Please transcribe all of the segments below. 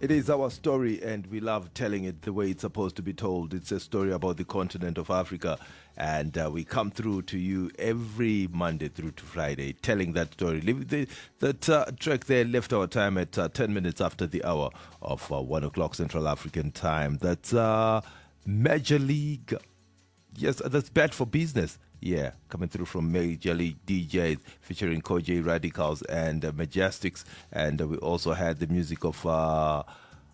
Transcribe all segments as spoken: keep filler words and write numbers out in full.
It is our story, and we love telling it the way it's supposed to be told. It's a story about the continent of Africa, and uh, we come through to you every Monday through to Friday, telling that story. The, that uh, track there left our time at uh, ten minutes after the hour of uh, one o'clock Central African time. That's uh, Major League. Yes, that's Bad for Business. Yeah, coming through from Major League D Js featuring Kojey Radicals and uh, Majestics. And uh, we also had the music of uh,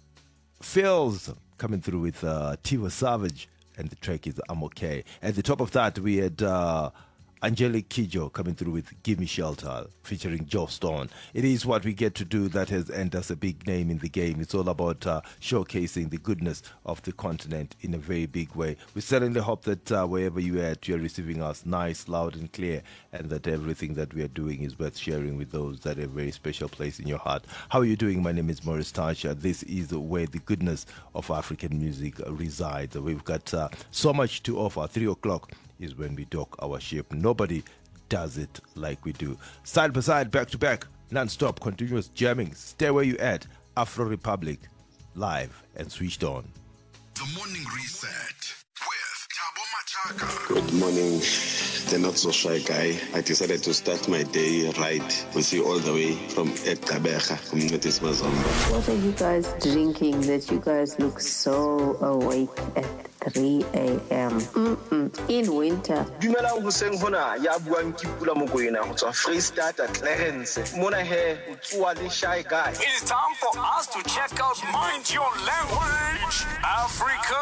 Phils coming through with uh, Tiwa Savage. And the track is I'm Okay. At the top of that, we had uh, Angelique Kidjo coming through with Give Me Shelter featuring Joe Stone. It is what we get to do that has earned us a big name in the game. It's all about uh, showcasing the goodness of the continent in a very big way. We certainly hope that uh, wherever you are at, you're receiving us nice, loud and clear, and that everything that we are doing is worth sharing with those that have a very special place in your heart. How are you doing? My name is Maurice Tasha. This is where the goodness of African music resides. We've got uh, so much to offer. Three o'clock is when we dock our ship. Nobody does it like we do. Side by side, back to back, non-stop, continuous jamming. Stay where you at. Afro Republic, live and switched on. The Morning Reset with Thabo Machaka. Good morning, the not so shy guy. I decided to start my day right with you all the way from Ekabeja, Community Mazomba. What are you guys drinking that you guys look so awake at three a.m. Mm-mm. in winter? Dumelang hoseng hona ya buang ke Pula Mokoena go tswa Freestata Clarence. Mona he o tswa le shy guy. It is time for us to check out Mind Your Language Africa.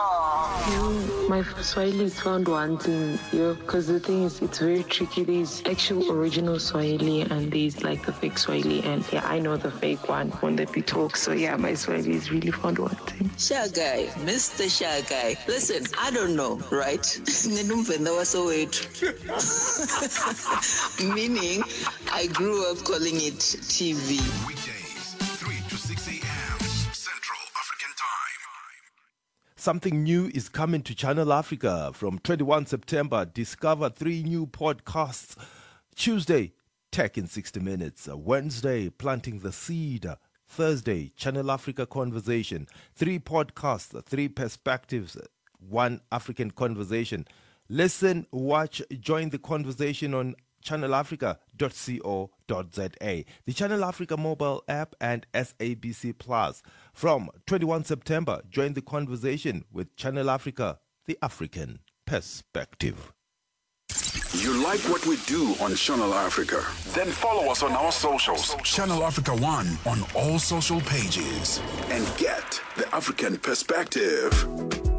Mm, my Swahili is found wanting, yo, because the thing is, it's very tricky. There's actual original Swahili and there's like the fake Swahili, and yeah, I know the fake one when they be talk. So yeah, my Swahili is really found wanting. Shy guy, Mister Shy guy. Listen, I don't know, right? Meaning, I grew up calling it T V. Weekdays, three to six a.m. Central African Time. Something new is coming to Channel Africa from twenty-first September. Discover three new podcasts. Tuesday, Tech in sixty minutes. Wednesday, Planting the Seed. Thursday, Channel Africa Conversation. Three podcasts, three perspectives, one African conversation. Listen, watch, join the conversation on channel africa dot co dot za, the Channel Africa mobile app, and S A B C Plus. From twenty-first September, join the conversation with Channel Africa, the African perspective. You like what we do on Channel Africa? Then follow us on our socials. Channel Africa One on all social pages. And get the African perspective.